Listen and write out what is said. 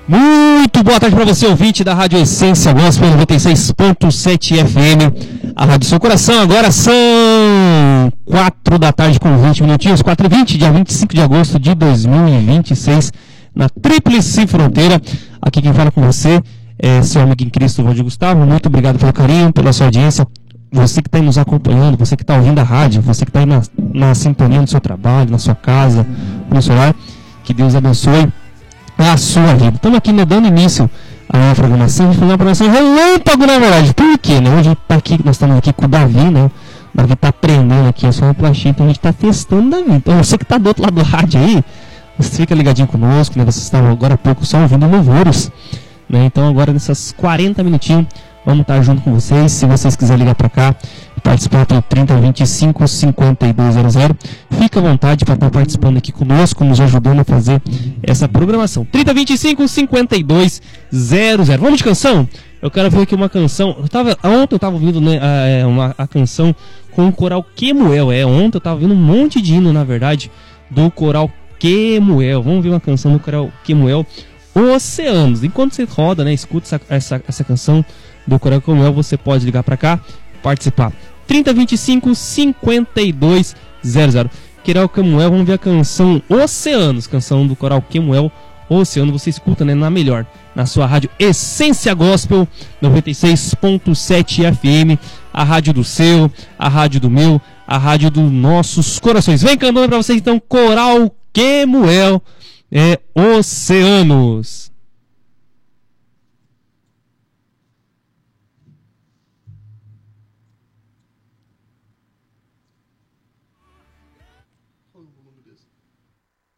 Muito boa tarde para você, ouvinte da Rádio Essência Gospel 96.7 FM, a Rádio do Seu Coração. Agora são 4 da tarde com 20 minutinhos, 4h20, dia 25 de agosto de 2026, na Tríplice Fronteira. Aqui quem fala com você é seu amigo em Cristo, Valdir Gustavo. Muito obrigado pelo carinho, pela sua audiência. Você que está nos acompanhando, você que está ouvindo a rádio, você que está aí na sintonia do seu trabalho, na sua casa, no seu lar, que Deus abençoe a sua vida. Estamos aqui, né, dando início à nossa programação. A gente fez uma programação relâmpago, na verdade. Por quê, né? Hoje nós estamos aqui com o Davi, né? O Davi está aprendendo aqui a sonoplastia, então a gente está testando o Davi. Então você que está do outro lado do rádio aí, você fica ligadinho conosco, né? Você estava agora há pouco só ouvindo louvores, né? Então agora nessas 40 minutinhos vamos estar junto com vocês. Se vocês quiserem ligar para cá e participar pelo 3025 5200, fica à vontade para estar participando aqui conosco, nos ajudando a fazer essa programação. 3025 5200. Vamos de canção? Eu quero ver aqui uma canção. Ontem eu estava ouvindo, né, a canção com o coral Quemuel. Ontem eu estava ouvindo um monte de hino, na verdade, do coral Quemuel. Vamos ver uma canção do coral Quemuel, Oceanos. Enquanto você roda, né, escuta essa canção do coral Quemuel, você pode ligar para cá, participar. 3025 5200. Coral Quemuel, vamos ver a canção Oceanos, canção do coral Quemuel, Oceano. Você escuta, né, na melhor, na sua rádio Essência Gospel 96.7 FM, a rádio do seu, a rádio do meu, a rádio dos nossos corações. Vem cantando para vocês então, coral Quemuel, Oceanos.